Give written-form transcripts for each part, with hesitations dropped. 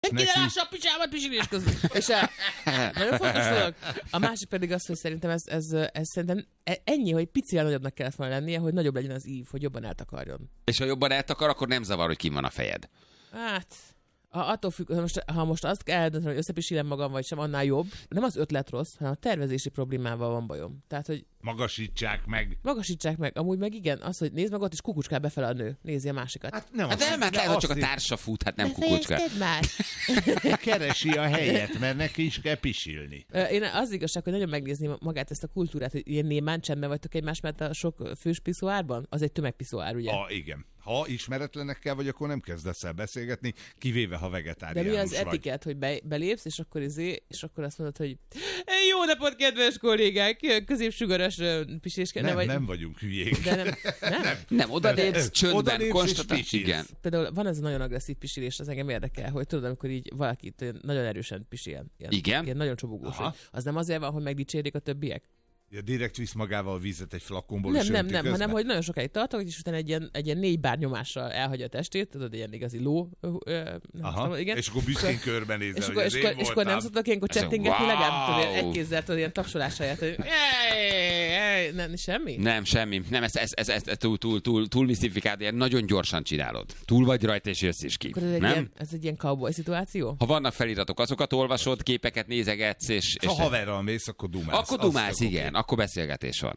Ki ne lássa a picsámat pisilés közben. És nagyon fontos dolog. A másik pedig az, hogy szerintem ez szerintem ennyi, hogy picivel nagyobbnak kellett volna lennie, hogy nagyobb legyen az ív, hogy jobban eltakarjon. És ha jobban eltakar, akkor nem zavar, hogy kim van a fejed. Hát... Attól függ, ha most azt kell eldönteni, hogy összepisilem magam, vagy sem, annál jobb. Nem az ötlet rossz, hanem a tervezési problémával van bajom. Tehát, hogy Magasítsák meg. Amúgy meg igen, az, hogy nézd meg, ott is kukucskál befele a nő. Nézi a másikat. Hát nem, lehet, hogy csak a társa fut, hát nem kukucska. Már. Keresi a helyet, mert neki is kell pisilni. Én az igazság, hogy nagyon megnézni magát ezt a kultúrát, hogy ilyen némán csendben vagytok egymás mellett a sok fős piszoárban. Az egy tömegpiszoár, ugye? Igen. Ha ismeretlenekkel vagy, akkor nem kezdesz el beszélgetni, kivéve ha vegetáriánus vagy. De mi az etiket, hogy belépsz, és akkor azt mondod, hogy jó napot, kedves kollégák, középsugaras pisés. Nem vagyunk hülyék. De nem odalépsz, csöndben, konstatálsz. Igen. Például van ez a nagyon agresszív pisilés, az engem érdekel, hogy tudod, amikor így valakit nagyon erősen pisil. Igen. Ilyen nagyon csobogós. Az nem azért van, hogy megdicsérik a többiek? Ja, direkt visz magával vizet egy flakonból. Nem, hanem hogy nagyon sokáig tartok, és utána egy ilyen 4 bár nyomással elhagyja a testét, tudod, ilyen igazi ló. Igen. És akkor büszkén körbenézel, hogy és akkor nem szoktak ilyenkor csettingetni, legalább egy kézzel, tudod, ilyen tapsolás helyett, hogy nem, semmi? Nem, semmi. Nem, ez túl misztifikált, ilyen nagyon gyorsan csinálod. Túl vagy rajta, és jössz is ki. Ez egy ilyen cowboy szituáció? Ha vannak feliratok, azokat olvasod, képeket nézegetsz, és ha haverral mész, akkor dumálsz. Akkor dumálsz, igen. Akkor beszélgetés van.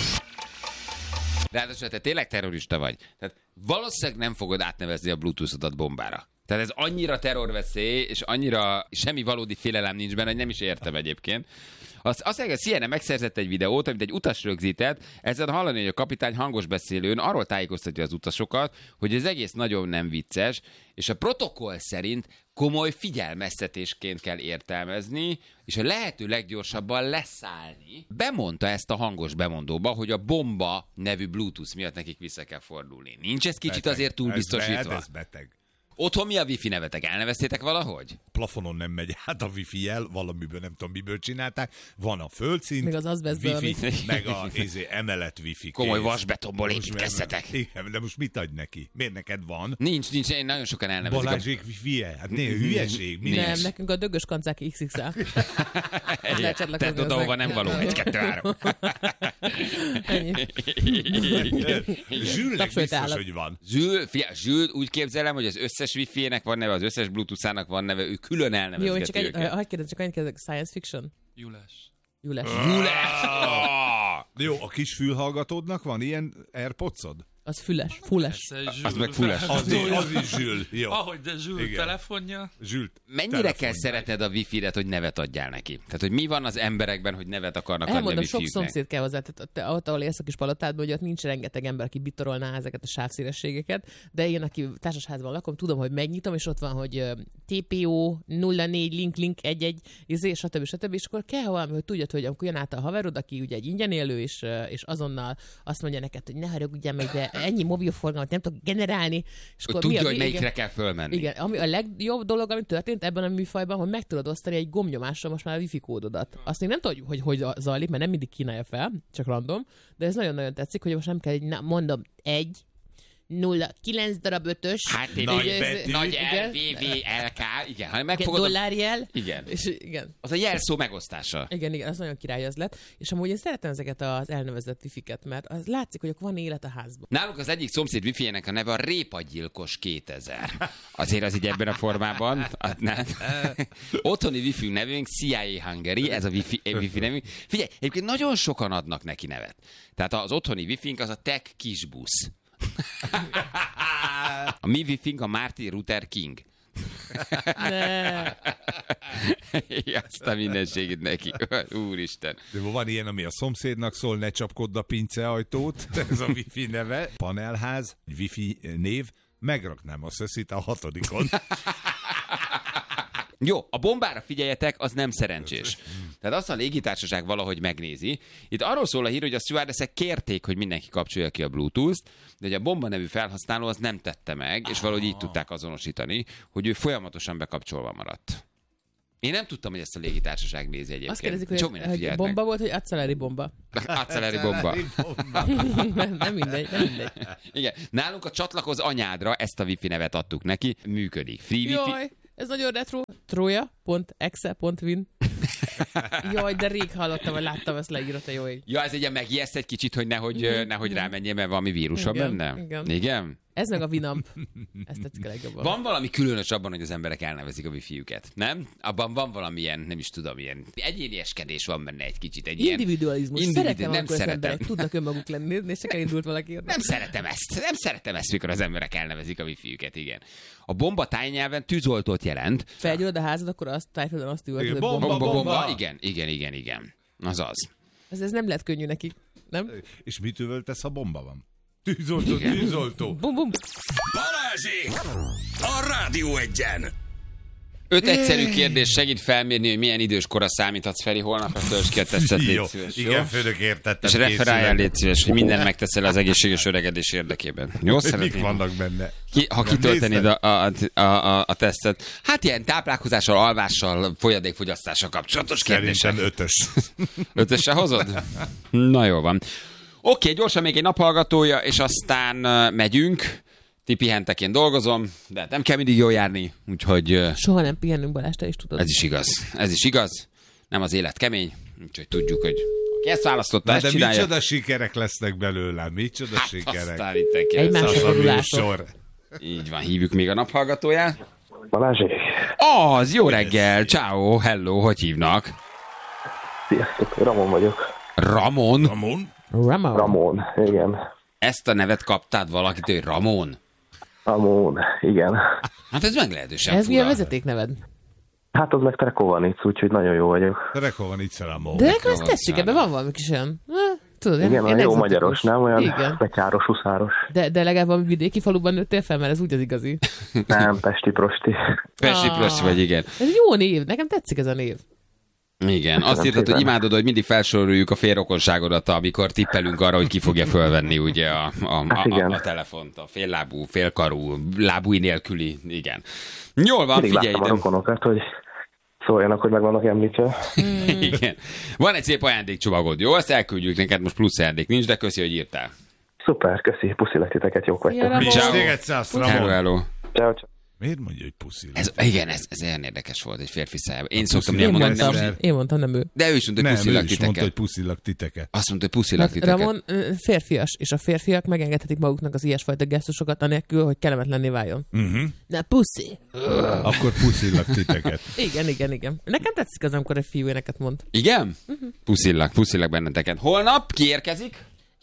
Ráadásul te tényleg terrorista vagy. Tehát valószínűleg nem fogod átnevezni a Bluetooth-odat bombára. Tehát ez annyira terrorveszély, és annyira semmi valódi félelem nincs benne, hogy nem is értem egyébként. Azt mondja, hogy CNN megszerzett egy videót, amit egy utas rögzített, ezen hallani, hogy a kapitány hangos beszélőn arról tájékoztatja az utasokat, hogy az egész nagyon nem vicces, és a protokoll szerint komoly figyelmeztetésként kell értelmezni, és a lehető leggyorsabban leszállni. Bemondta ezt a hangos bemondóba, hogy a bomba nevű Bluetooth miatt nekik vissza kell fordulni. Nincs ez kicsit azért túl biztosítva? Ez beteg. Otthon mi a wifi nevetek? Elneveztétek valahogy? Plafonon nem megy át a wifi jel, valamiből nem tudom miből csinálták. Van a földszint, meg az wifi, meg a emelet wifi. Komoly vasbetonból építkezzetek. Igen, de most mit adj neki? Miért neked van? Nincs, én nagyon sokan elnevezik. Balázsék wifi-je? Hát hülyeség. Nem, nekünk a dögös kancák XXL. Te oda, ahova nem való. 1, 2, 3. Zsülnek biztos, hogy van. Zsül, úgy képzelem, hogy az összes wifi-ének van neve, az összes Bluetooth-ának van neve, ő külön elnevezgeti őket. Jó, csak egy kérdezek, science fiction? Julás. Jó, a kis fülhallgatódnak van ilyen AirPods-od? Az fulles. Az meg fulles. Az is Zsül. Jó. Ahogy de Zsül telefonja. Zsül mennyire kell szeretned a wifi-et, hogy nevet adjál neki? Tehát, hogy mi van az emberekben, hogy nevet akarnak adni a wifi-nek? Sok szomszéd kell hozzá. Tehát ott, ahol élsz a kis palotádban, hogy ott nincs rengeteg ember, aki bitorolná ezeket a sávszélességeket, de én, aki társasházban lakom, tudom, hogy megnyitom, és ott van, hogy TPO 04 link 11 stb. És akkor kell valami, hogy tudjad, hogy amikor jön át a haverod, aki ugye egy ingyen élő, és azonnal azt mondja neked, hogy ne haragudjál meg, de ennyi mobilforgalmat nem tudok generálni. És hogy tudja, hogy melyikre kell fölmenni. Igen, ami a legjobb dolog, ami történt ebben a műfajban, hogy meg tudod osztani egy gombnyomással most már a wifi kódodat. Azt még nem tudod, hogy zajlik, mert nem mindig kínálja fel, csak random, de ez nagyon-nagyon tetszik, hogy most nem kell, mondom, 9 darab 5-ös. Hát nagy L, V, V, L, K, igen. Ha megfogod dollárjel. Igen. És igen. Az a jelszó megosztása. Igen, az nagyon király az lett. És amúgy én szeretem ezeket az elnevezett wifi-ket, mert az látszik, hogy van élet a házban. Nálunk az egyik szomszéd wifi-nek a neve a Répagyilkos 2000. Azért az így ebben a formában. Otthoni wifi nevünk CIA Hungary, ez a wifi nevünk. Figyelj, egyébként nagyon sokan adnak neki nevet. Tehát az otthoni wifi-nk az a Tech Kisbusz. A mi wifi-nk a Martin Luther King. Azt a mindenségét neki. Úristen. De van ilyen, ami a szomszédnak szól, ne csapkodd a pinceajtót, ez a wifi neve. Panelház, egy wifi név, megraknám a szöszit a 6. Jó, a bombára figyeljetek, az nem szerencsés. Tehát azt a légitársaság valahogy megnézi. Itt arról szól a hír, hogy a stewardessek kérték, hogy mindenki kapcsolja ki a Bluetooth-t, de hogy a bomba nevű felhasználó az nem tette meg, és valahogy így tudták azonosítani, hogy ő folyamatosan bekapcsolva maradt. Én nem tudtam, hogy ezt a légitársaság nézi egyébként. Azt kérdezik, hogy bomba volt, hogy acceleri bomba. Acceleri bomba. nem mindegy. Igen. Nálunk a csatlakoz anyádra ezt a wifi nevet adtuk neki. Működik. Free wifi. Jaj. Ez nagyon retro. Troja.exe.win. Jaj, de rég hallottam, vagy láttam ezt leírta, jó ég. Ja, ez egy megijeszt egy kicsit, hogy nehogy rámenjél, mert valami vírusa benne? Igen? Ez meg a Winamp. Ezt tetszik a legjobban. Van valami különös abban, hogy az emberek elnevezik a wifi-üket, nem? Abban van valamilyen, nem is tudom, ilyen egyénieskedés van benne egy kicsit. Egy individualizmus. Szeretem, amikor az emberek tudnak önmaguk lenni, és csak elindult valaki. Nem szeretem ezt, mikor az emberek elnevezik a wifi-üket, igen. A bomba tájnyelven tűzoltót jelent. Felgyullad a házad, akkor azt tájföldön azt üvöltöd, hogy bomba. Igen. Azaz. Ez nem lett könnyű nekik, nem? És mit üvöltesz, ha bomba van? Tűzoltó. Bum, bum. Balázsék! A Rádió Egyen! 5 egyszerű kérdés segít felmérni, hogy milyen időskora számíthatsz, Feri, holnapra töltsd ki a tesztet, légy szíves. Igen, főnök, értettem. És referáljál, légy szíves, hogy mindent megteszel az egészséges öregedés érdekében. Jó, szeretném. Mik vannak benne? Ha kitöltenéd a tesztet. Hát ilyen táplálkozással, alvással, folyadékfogyasztással kapcsolatos kérdések. Szerintem 5-ös. 5-ösre hozod? Na jó van. Oké, gyorsan még egy naphallgatója, és aztán megyünk. Ti pihentek, én dolgozom, de nem kell mindig jól járni, úgyhogy... Soha nem pihenünk, Balázs, te is tudod. Ez is igaz. Nem az élet kemény, úgyhogy tudjuk, hogy aki ezt választotta, ezt csinálja. De micsoda sikerek lesznek belőle, micsoda sikerek. Aztán itt egymásra gurulások. Így van, hívjuk még a naphallgatóját. Balázsék. Az, jó reggel, ciao, hello, hogy hívnak? Sziasztok, Ramon vagyok. Ramon, igen. Ezt a nevet kaptád valakitől, Ramon? Ramon, igen. Hát ez meglehetősen ez fura. milyen vezetékneved? Hát az meg Trekovanic, úgyhogy nagyon jó vagyok. Trekovanic, Ramon. De nekem ezt tetszik, ebben van valami kis olyan. Tudod, igen, olyan jó magyaros, nem? Olyan igen. betyáros, huszáros. De legalább valami vidéki faluban nőttél fel, mert ez úgy az igazi. Nem, pesti prosti. Pesti prosti vagy, igen. Ez egy jó név, nekem tetszik ez a név. Igen, azt írtad, hogy imádod, hogy mindig felsoroljuk a félrokonságodat, amikor tippelünk arra, hogy ki fogja fölvenni ugye a telefont, a féllábú, félkarú, lábúj nélküli, igen. Jól van, mindig figyelj. Láttam a rokonokat, hogy szóljanak, hogy meg vannak említve. Igen. Van egy szép ajándékcsomagod, jó? Ezt elküldjük neked, most plusz ajándék nincs, de köszi, hogy írtál. Szuper, köszi, puszilek titeket, jók vagytok. Hello. Ciao. Miért mondja, hogy puszi? Igen, ez olyan érdekes volt, egy férfi szájában. Én szoktam elmondani. Én mondtam, nem ő. De ő is mondta, hogy puszilak titeket. mondta, hogy puszilak titeket. Azt mondta, hogy puszilak titeket. Ramon férfias, és a férfiak megengedhetik maguknak az ilyesfajta gesztusokat anélkül, hogy kellemetlenné váljon. Na, puszi. Akkor puszilak titeket. Igen. Nekem tetszik az, amikor egy fiú éneket mond. Igen? Puszilak benneteket. Holnap ki érkezik?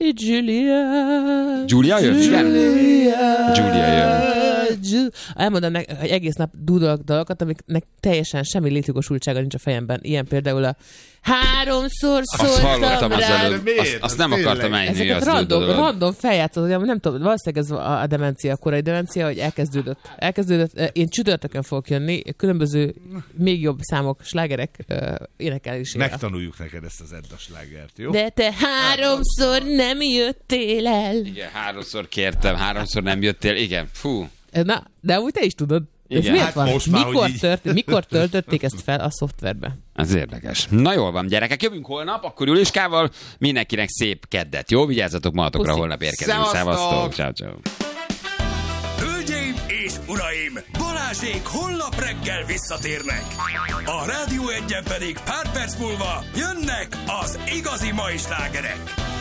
Julia jön? Julia jön. Elmondom hogy egész nap dúdolok dalokat, amiknek teljesen semmi létjogosultsága nincs a fejemben. Ilyen például a 3-szor szóltam rád. Azt nem akartam elhinni. Ezeket random feljátszott, nem tudom, valószínűleg ez a demencia, a korai demencia, hogy elkezdődött. Én csütörtökön fogok jönni, különböző még jobb számok, slágerek énekelésére. Megtanuljuk neked ezt az Edda slágert, jó? De te 3-szor nem jöttél el. Igen, 3-szor kértem, 3-szor nem jöttél. Igen, fú. Na, de úgy te is tudod. Ez miért van? Mikor töltötték ezt fel a szoftverbe? Ez érdekes. Na jól van, gyerekek, jövünk holnap, akkor Juliskával. Mindenkinek szép keddet, jó? Vigyázzatok magatokra, holnap érkezünk. Szevasztok! Ciao. Hölgyeim és uraim, Balázsék holnap reggel visszatérnek. A Rádió Egyen pedig pár perc múlva jönnek az igazi mai slágerek.